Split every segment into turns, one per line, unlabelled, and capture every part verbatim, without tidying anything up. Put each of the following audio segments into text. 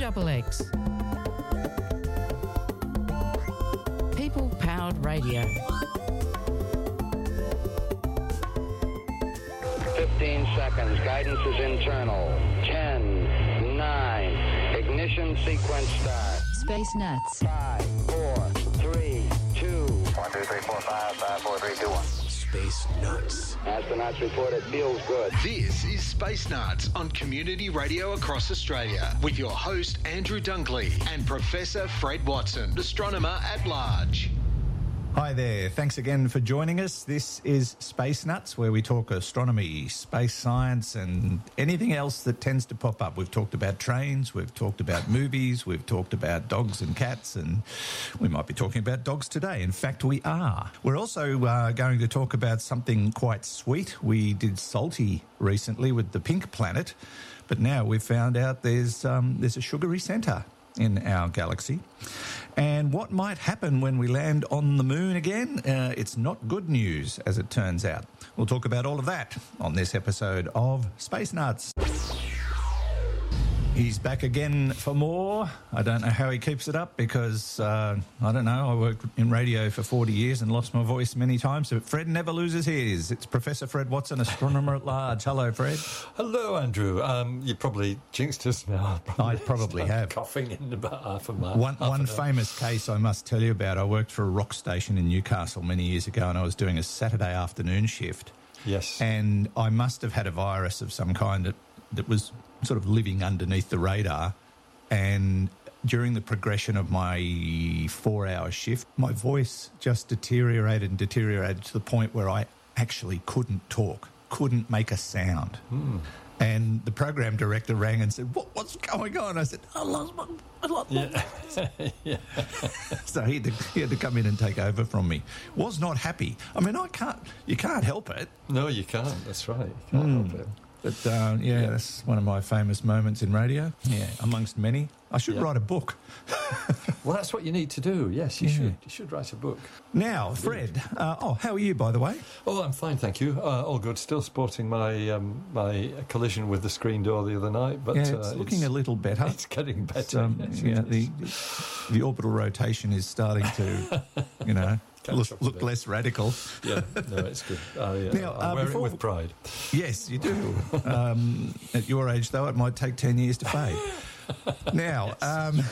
Double X. People-powered radio.
fifteen seconds. Guidance is internal. ten, nine. Ignition sequence start.
Space Nuts.
five, four, three, two.
one, two, three, four, five, five, four, three, two, one.
Space Nuts.
Astronauts report it feels good.
This is Space Nuts on community radio across Australia with your host Andrew Dunkley and Professor Fred Watson, astronomer at large.
Hi there. Thanks again for joining us. This is Space Nuts, where we talk astronomy, space science, and anything else that tends to pop up. We've talked about trains, we've talked about movies, we've talked about dogs and cats, and we might be talking about dogs today. In fact, we are. We're also uh, going to talk about something quite sweet. We did salty recently with the pink planet, but now we've found out there's um, there's a sugary centre in our galaxy. And what might happen when we land on the moon again? Uh, it's not good news, as it turns out. We'll talk about all of that on this episode of Space Nuts. He's back again for more. I don't know how he keeps it up because, uh, I don't know, I worked in radio for forty years and lost my voice many times, but Fred never loses his. It's Professor Fred Watson, astronomer at large. Hello, Fred.
Hello, Andrew. Um, you probably jinxed us now.
Probably I probably have.
Coughing in about half a mile.
One, one famous case I must tell you about. I worked for a rock station in Newcastle many years ago and I was doing a Saturday afternoon shift.
Yes.
And I must have had a virus of some kind that, that was sort of living underneath the radar, and during the progression of my four-hour shift, my voice just deteriorated and deteriorated to the point where I actually couldn't talk, couldn't make a sound.
Mm.
And the program director rang and said, what, what's going on? I said, I lost my... I lost my
yeah. yeah.
So he had, to, he had to come in and take over from me. Was not happy. I mean, I can't... You can't help it.
No, you can't. That's right. You can't
mm.
help it.
But, uh, yeah, yeah, that's one of my famous moments in radio. Yeah, amongst many. I should yeah. write a book.
Well, that's what you need to do. Yes, you yeah. should. You should write a book.
Now, Fred, uh, oh, how are you, by the way?
Oh, I'm fine, thank you. Uh, all good. Still sporting my um, my collision with the screen door the other night. But
yeah, it's
uh,
looking
it's,
a little better.
It's getting better.
It's, um,
yes,
yeah, the, the orbital rotation is starting to, you know... Look, look less radical.
Yeah, no, it's good. I, uh,
now,
I
uh,
wear
before,
it with pride.
Yes, you do. um, at your age, though, it might take ten years to fade. Now, um,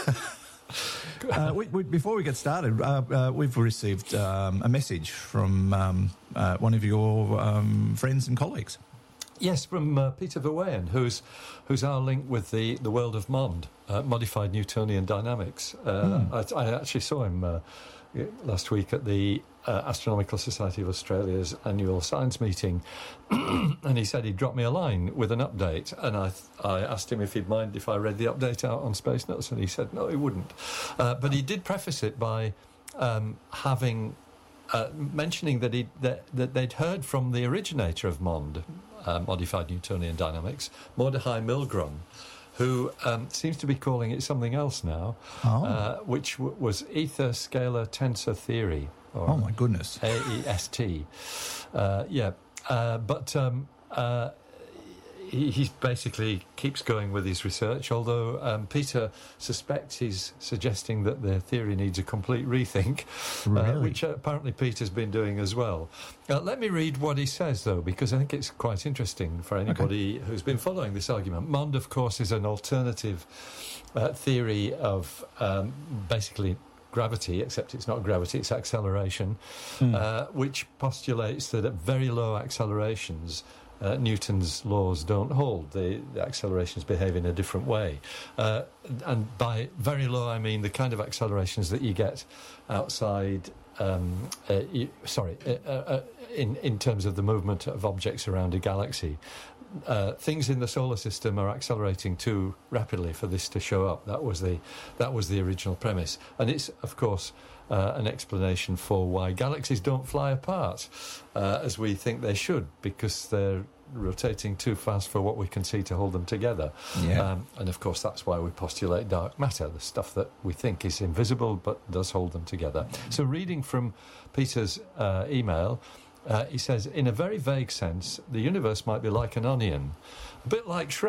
uh, we, we, before we get started, uh, uh, we've received um, a message from um, uh, one of your um, friends and colleagues.
Yes, from uh, Peter Verweyen, who's who's our link with the, the world of MOND, uh, Modified Newtonian Dynamics. Uh, mm. I, I actually saw him uh, last week at the uh, Astronomical Society of Australia's annual science meeting, and he said he'd drop me a line with an update, and I th- I asked him if he'd mind if I read the update out on Space Nuts, and he said no, he wouldn't. Uh, but he did preface it by um, having uh, mentioning that, he that that they'd heard from the originator of MOND, uh, Modified Newtonian Dynamics, Mordechai Milgrom, who um, seems to be calling it something else now,
oh.
uh, which w- was ether scalar tensor theory. Or
oh, my goodness.
A E S T. Uh, yeah, uh, but um, uh, he, he basically keeps going with his research, although um, Peter suspects he's suggesting that the theory needs a complete rethink,
really?
uh, which apparently Peter's been doing as well. Uh, let me read what he says, though, because I think it's quite interesting for anybody okay. who's been following this argument. MOND, of course, is an alternative uh, theory of um, basically gravity, except it's not gravity, it's acceleration, mm. uh, which postulates that at very low accelerations, uh, Newton's laws don't hold. The, the accelerations behave in a different way. Uh, and by very low, I mean the kind of accelerations that you get outside... Um, uh, you, sorry, uh, uh, in, in terms of the movement of objects around a galaxy. Uh, things in the solar system are accelerating too rapidly for this to show up. That was the that was the original premise, and it's of course uh, an explanation for why galaxies don't fly apart uh, as we think they should, because they're rotating too fast for what we can see to hold them together.
Yeah.
Um, and of course that's why we postulate dark matter, the stuff that we think is invisible but does hold them together. So reading from Peter's uh, email, Uh, he says, in a very vague sense, the universe might be like an onion, a bit like Shrek.